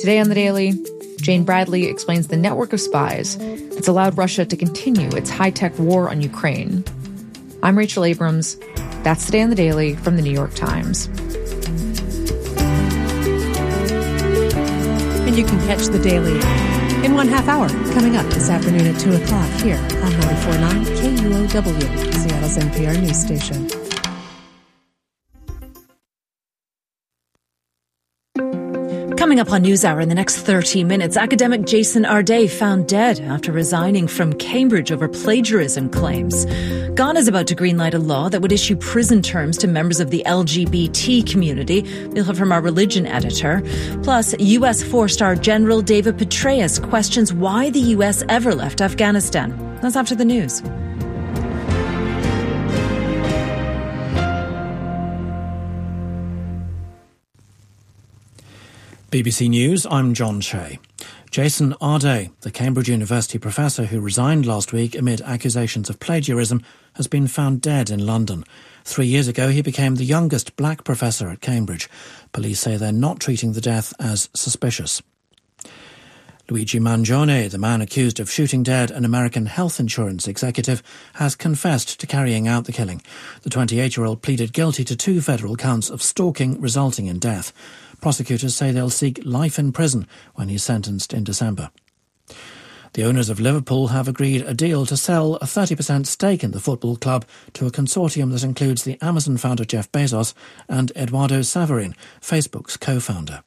Today on The Daily, Jane Bradley explains the network of spies that's allowed Russia to continue its high-tech war on Ukraine. I'm Rachel Abrams. That's Today on The Daily from The New York Times. And you can catch The Daily in 1/2 hour coming up this afternoon at 2 o'clock here on 94.9 KUOW, Seattle's NPR news station. Coming up on NewsHour in the next 30 minutes, academic Jason Arday found dead after resigning from Cambridge over plagiarism claims. Ghana's about to greenlight a law that would issue prison terms to members of the LGBT community. We'll hear from our religion editor. Plus, U.S. four-star General David Petraeus questions why the U.S. ever left Afghanistan. That's after the news. BBC News, I'm John Shea. Jason Arday, the Cambridge University professor who resigned last week amid accusations of plagiarism, has been found dead in London. 3 years ago, he became the youngest black professor at Cambridge. Police say they're not treating the death as suspicious. Luigi Mangione, the man accused of shooting dead an American health insurance executive, has confessed to carrying out the killing. The 28-year-old pleaded guilty to 2 federal counts of stalking resulting in death. Prosecutors say they'll seek life in prison when he's sentenced in December. The owners of Liverpool have agreed a deal to sell a 30% stake in the football club to a consortium that includes the Amazon founder Jeff Bezos and Eduardo Saverin, Facebook's co-founder.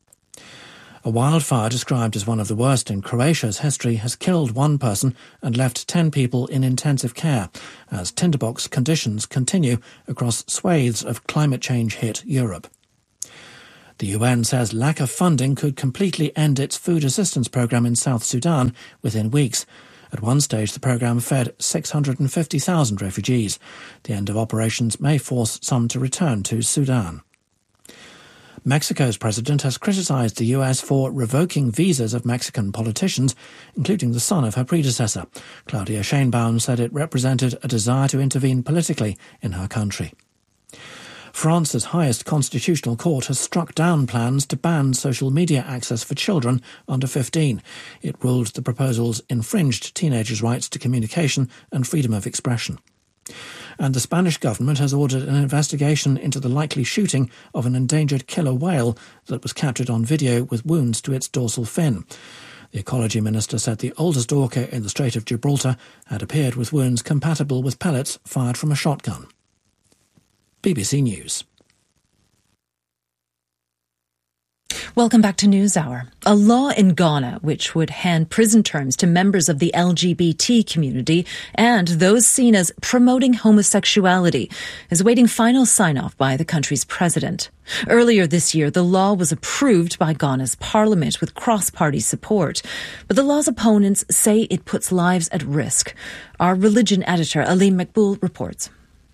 A wildfire described as one of the worst in Croatia's history has killed 1 person and left 10 people in intensive care as tinderbox conditions continue across swathes of climate change-hit Europe. The UN says lack of funding could completely end its food assistance programme in South Sudan within weeks. At one stage, the programme fed 650,000 refugees. The end of operations may force some to return to Sudan. Mexico's president has criticised the US for revoking visas of Mexican politicians, including the son of her predecessor. Claudia Sheinbaum said it represented a desire to intervene politically in her country. France's highest constitutional court has struck down plans to ban social media access for children under 15. It ruled the proposals infringed teenagers' rights to communication and freedom of expression. And the Spanish government has ordered an investigation into the likely shooting of an endangered killer whale that was captured on video with wounds to its dorsal fin. The Ecology Minister said the oldest orca in the Strait of Gibraltar had appeared with wounds compatible with pellets fired from a shotgun. BBC News. Welcome back to NewsHour. A law in Ghana which would hand prison terms to members of the LGBT community and those seen as promoting homosexuality is awaiting final sign-off by the country's president. Earlier this year, the law was approved by Ghana's parliament with cross-party support, but the law's opponents say it puts lives at risk. Our religion editor, Aline McBool, reports.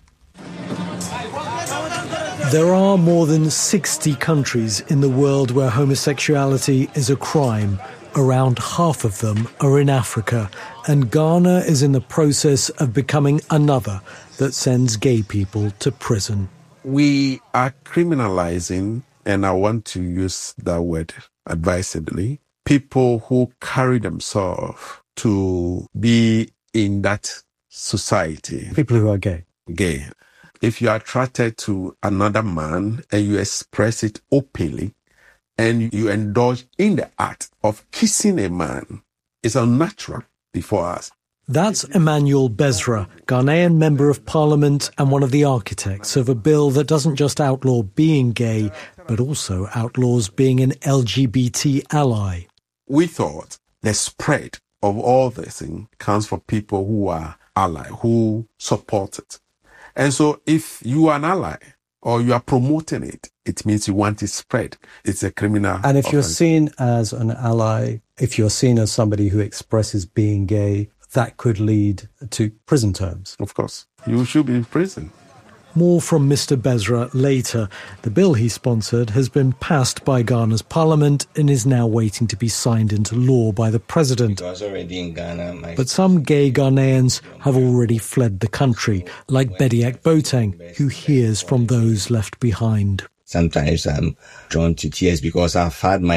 There are more than 60 countries in the world where homosexuality is a crime. Around half of them are in Africa, and Ghana is in the process of becoming another that sends gay people to prison. We are criminalizing, and I want to use that word advisedly, people who carry themselves to be in that society. People who are gay. Gay. If you are attracted to another man and you express it openly and you indulge in the act of kissing a man, it's unnatural before us. That's Emmanuel Bezra, Ghanaian Member of Parliament and one of the architects of a bill that doesn't just outlaw being gay, but also outlaws being an LGBT ally. We thought the spread of all this thing comes for people who are allies, who support it. And so if you are an ally or you are promoting it, it means you want it spread. It's a criminal And if offense. you're seen as an ally, if you're seen as somebody who expresses being gay, that could lead to prison terms. Of course. You should be in prison. More from Mr. Bezra later. The bill he sponsored has been passed by Ghana's parliament and is now waiting to be signed into law by the president. But some gay Ghanaians have already fled the country, like Bediak Boateng, who hears from those left behind. Sometimes I'm drawn to tears because I've had my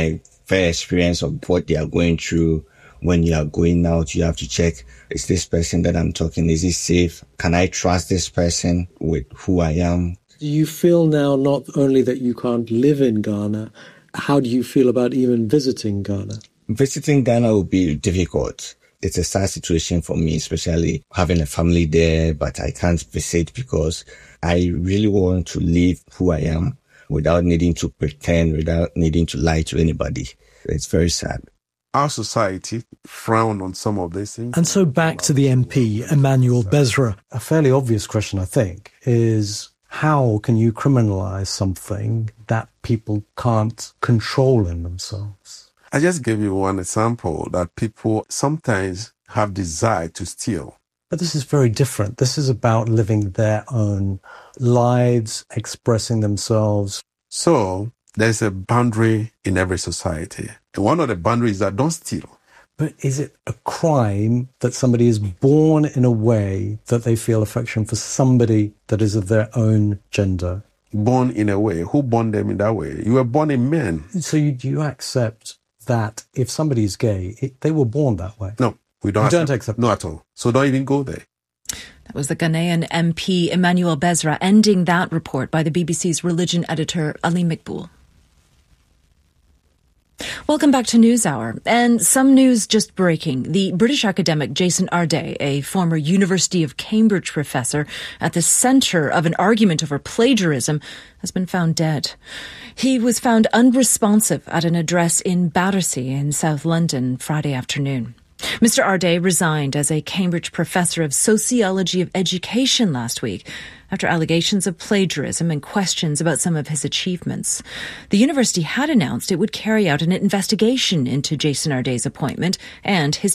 fair experience of what they are going through. When you are going out, you have to check, is this person that I'm talking, is it safe? Can I trust this person with who I am? Do you feel now not only that you can't live in Ghana, how do you feel about even visiting Ghana? Visiting Ghana will be difficult. It's a sad situation for me, especially having a family there, but I can't visit because I really want to live who I am without needing to pretend, without needing to lie to anybody. It's very sad. Our society frown on some of these things. And so back to the MP, Emmanuel Besra. A fairly obvious question, I think, is how can you criminalize something that people can't control in themselves? I just gave you one example that people sometimes have desire to steal. But this is very different. This is about living their own lives, expressing themselves. So there's a boundary in every society. And one of the boundaries is that don't steal. But is it a crime that somebody is born in a way that they feel affection for somebody that is of their own gender? Born in a way? Who born them in that way? You were born in men. So do you accept that if somebody is gay, they were born that way? No, we don't. You don't accept that? No, at all. So don't even go there. That was the Ghanaian MP Emmanuel Besra ending that report by the BBC's religion editor Ali Mcbool. Welcome back to NewsHour. And some news just breaking. The British academic Jason Arday, a former University of Cambridge professor at the centre of an argument over plagiarism, has been found dead. He was found unresponsive at an address in Battersea in South London Friday afternoon. Mr. Arday resigned as a Cambridge professor of sociology of education last week after allegations of plagiarism and questions about some of his achievements. The university had announced it would carry out an investigation into Jason Arday's appointment and his